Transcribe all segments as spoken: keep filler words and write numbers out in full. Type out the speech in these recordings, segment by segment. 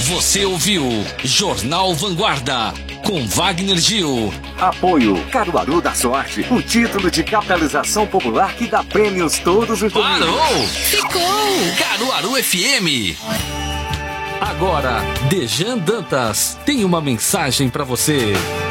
Você ouviu Jornal Vanguarda com Wagner Gil. Apoio Caruaru da Sorte, o título de capitalização popular que dá prêmios todos os domingos. Parou! Ficou! Caruaru F M. Agora, Dejan Dantas tem uma mensagem para você.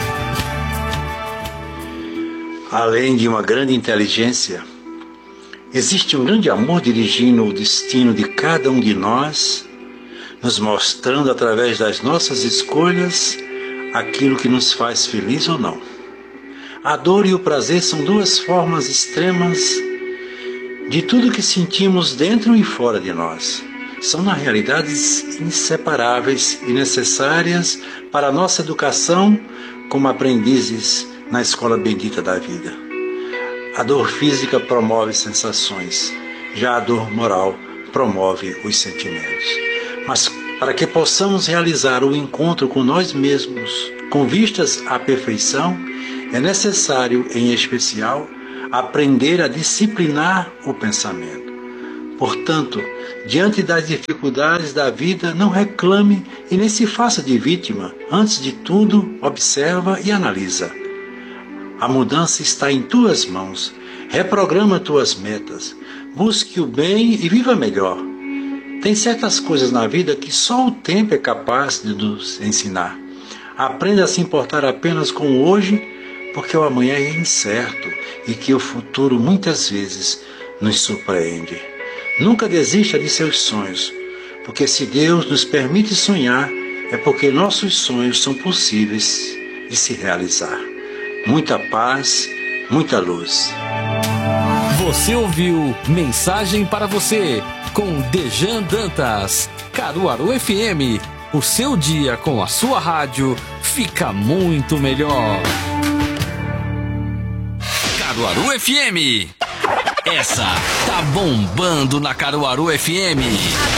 Além de uma grande inteligência, existe um grande amor dirigindo o destino de cada um de nós, nos mostrando através das nossas escolhas aquilo que nos faz feliz ou não. A dor e o prazer são duas formas extremas de tudo que sentimos dentro e fora de nós. São, na realidade, inseparáveis e necessárias para a nossa educação como aprendizes na escola bendita da vida. A dor física promove sensações, já a dor moral promove os sentimentos. Mas para que possamos realizar o encontro com nós mesmos, com vistas à perfeição, é necessário, em especial, aprender a disciplinar o pensamento. Portanto, diante das dificuldades da vida, não reclame e nem se faça de vítima. Antes de tudo, observa e analisa. A mudança está em tuas mãos. Reprograma tuas metas. Busque o bem e viva melhor. Tem certas coisas na vida que só o tempo é capaz de nos ensinar. Aprenda a se importar apenas com o hoje, porque o amanhã é incerto e que o futuro muitas vezes nos surpreende. Nunca desista de seus sonhos, porque se Deus nos permite sonhar, é porque nossos sonhos são possíveis de se realizar. Muita paz, muita luz. Você ouviu Mensagem para Você, com Dejan Dantas. Caruaru F M, o seu dia com a sua rádio fica muito melhor. Caruaru F M. Essa tá bombando na Caruaru F M.